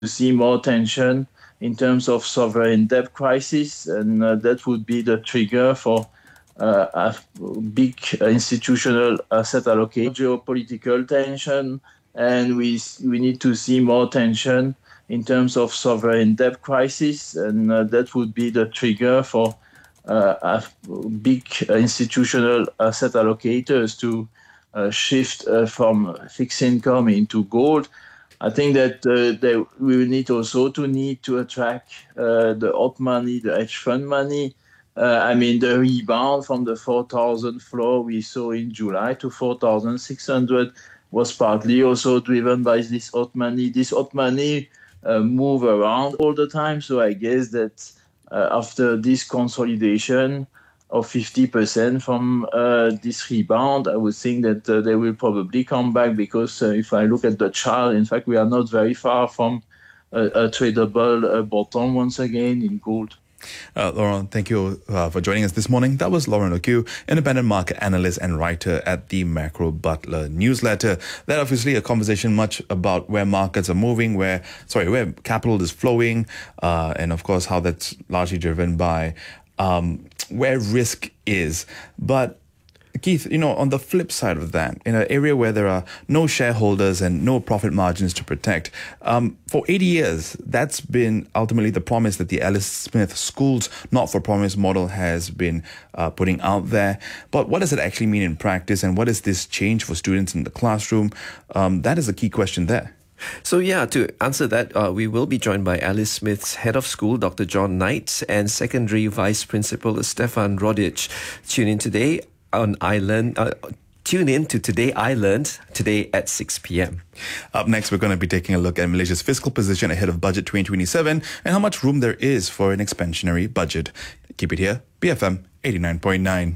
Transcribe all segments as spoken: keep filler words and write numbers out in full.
to see more tension in terms of sovereign debt crisis, and uh, that would be the trigger for uh, a big institutional asset allocation, geopolitical tension, and we we need to see more tension in terms of sovereign debt crisis, and uh, that would be the trigger for uh, a big institutional asset allocators to uh, shift uh, from fixed income into gold. I think that uh, they, we will need also to need to attract uh, the hot money, the hedge fund money. Uh, I mean, the rebound from the four thousand floor we saw in July to four thousand six hundred was partly also driven by this hot money. This hot money uh, move around all the time. So I guess that uh, after this consolidation of fifty percent from uh, this rebound, I would think that uh, they will probably come back, because uh, if I look at the chart, in fact, we are not very far from a, a tradable uh, bottom once again in gold. Uh, Laurent, thank you uh, for joining us this morning. That was Laurent Lecue, independent market analyst and writer at the Macro Butler newsletter. That obviously a conversation much about where markets are moving, where sorry, where capital is flowing, uh, and of course how that's largely driven by um, where risk is. But Keith, you know, on the flip side of that, in an area where there are no shareholders and no profit margins to protect, um, for eighty years, that's been ultimately the promise that the Alice Smith Schools not-for-profit model has been uh, putting out there. But what does it actually mean in practice, and what does this change for students in the classroom? Um, that is a key question there. So yeah, to answer that, uh, we will be joined by Alice Smith's head of school, Doctor John Knight, and secondary vice principal Stefan Rodic. Tune in today on Island. Uh, tune in to Today Island today at six p.m. Up next, we're going to be taking a look at Malaysia's fiscal position ahead of Budget twenty twenty-seven and how much room there is for an expansionary budget. Keep it here, B F M eighty-nine point nine.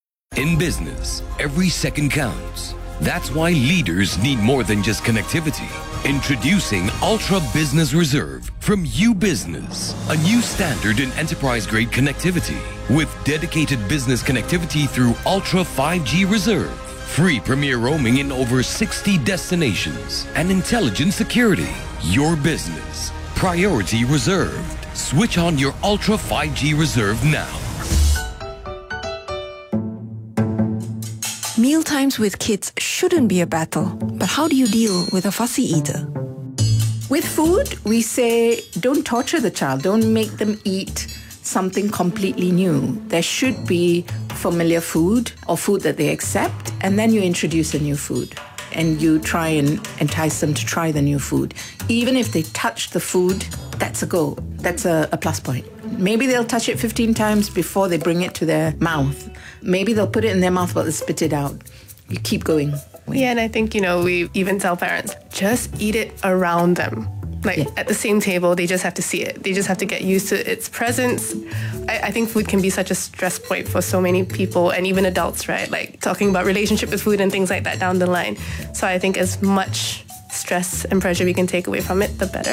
In business, every second counts. That's why leaders need more than just connectivity. Introducing Ultra Business Reserve from UBusiness, a new standard in enterprise-grade connectivity with dedicated business connectivity through Ultra five G Reserve, free premier roaming in over sixty destinations, and intelligent security. Your business, priority reserved. Switch on your Ultra five G Reserve now. Mealtimes with kids shouldn't be a battle, but how do you deal with a fussy eater? With food, we say don't torture the child, don't make them eat something completely new. There should be familiar food or food that they accept, and then you introduce a new food and you try and entice them to try the new food. Even if they touch the food, that's a go. That's a, a plus point. Maybe they'll touch it fifteen times before they bring it to their mouth. Maybe they'll put it in their mouth but they'll spit it out. You keep going. Yeah, and I think, you know, we even tell parents, just eat it around them. Like, yeah. At the same table, they just have to see it. They just have to get used to its presence. I, I think food can be such a stress point for so many people, and even adults, right? Like, talking about relationship with food and things like that down the line. So I think as much stress and pressure we can take away from it, the better.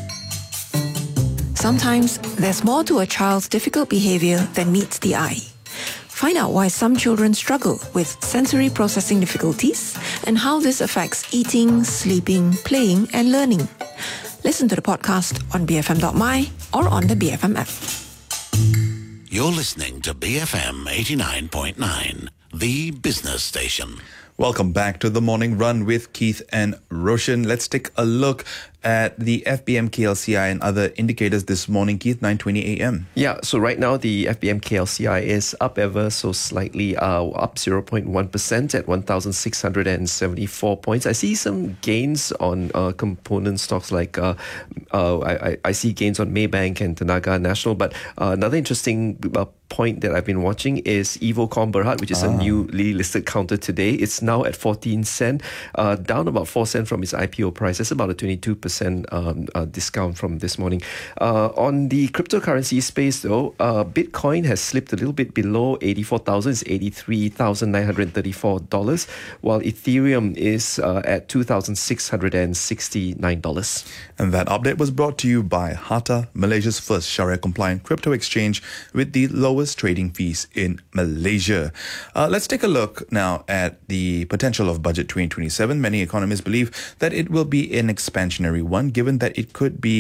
Sometimes there's more to a child's difficult behavior than meets the eye. Find out why some children struggle with sensory processing difficulties and how this affects eating, sleeping, playing, and learning. Listen to the podcast on b f m dot m y or on the B F M app. You're listening to B F M eighty-nine point nine, the business station. Welcome back to The Morning Run with Keith and Roshan. Let's take a look at the F B M K L C I and other indicators this morning. Keith, nine twenty a m. Yeah, so right now the F B M K L C I is up ever so slightly, uh, up zero point one percent at one thousand six hundred seventy-four points. I see some gains on uh, component stocks like uh, uh, I, I see gains on Maybank and Tenaga National, but uh, another interesting uh, point that I've been watching is Evocom Berhad, which is ah. a newly listed counter today. It's now at fourteen cent, uh, down about four cent from its I P O price. That's about a twenty-two percent um, uh, discount from this morning. Uh, on the cryptocurrency space though, uh, Bitcoin has slipped a little bit below eighty-four thousand. It's eighty-three thousand nine hundred thirty-four dollars, while Ethereum is uh, at two thousand six hundred sixty-nine dollars. And that update was brought to you by Hata, Malaysia's first Sharia-compliant crypto exchange with the lowest lowest trading fees in Malaysia. Uh, let's take a look now at the potential of Budget twenty twenty-seven. Many economists believe that it will be an expansionary one, given that it could be